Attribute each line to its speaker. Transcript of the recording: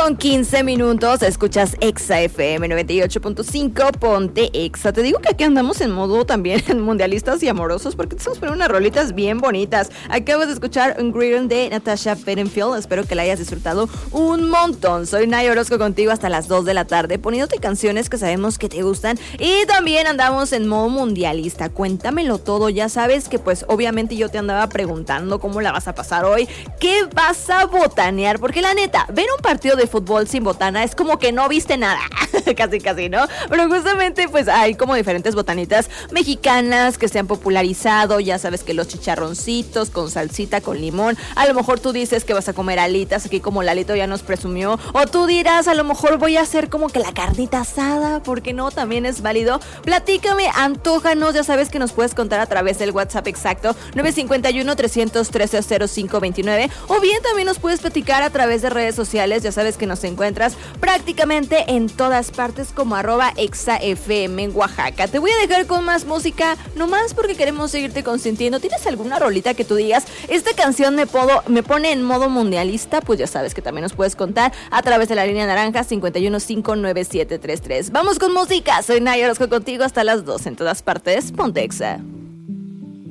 Speaker 1: 8:15, escuchas Exa FM 98.5, ponte Exa. Te digo que aquí andamos en modo también mundialistas y amorosos porque te estamos poniendo unas rolitas bien bonitas. Acabas de escuchar un Greeting de Natasha Bedingfield, espero que la hayas disfrutado un montón. Soy Nay Orozco contigo hasta las 2 de la tarde, poniéndote canciones que sabemos que te gustan y también andamos en modo mundialista. Cuéntamelo todo, ya sabes que pues obviamente yo te andaba preguntando cómo la vas a pasar hoy, qué vas a botanear, porque la neta, ver un partido de fútbol sin botana es como que no viste nada, casi, ¿no? Pero justamente pues hay como diferentes botanitas mexicanas que se han popularizado, ya sabes que los chicharroncitos con salsita, con limón, a lo mejor tú dices que vas a comer alitas, aquí como Lalito ya nos presumió, o tú dirás a lo mejor voy a hacer como que la carnita asada, porque no, también es válido. Platícame, antójanos, ya sabes que nos puedes contar a través del WhatsApp exacto 951-313-0529, o bien también nos puedes platicar a través de redes sociales, ya sabes que nos encuentras prácticamente en todas partes como @ExaFM en Oaxaca. Te voy a dejar con más música, nomás porque queremos seguirte consintiendo. ¿Tienes alguna rolita que tú digas, esta canción me pone en modo mundialista? Pues ya sabes que también nos puedes contar a través de la línea naranja 5159733. Vamos con música, soy Nay Orozco contigo hasta las 2 en todas partes, ponte Exa.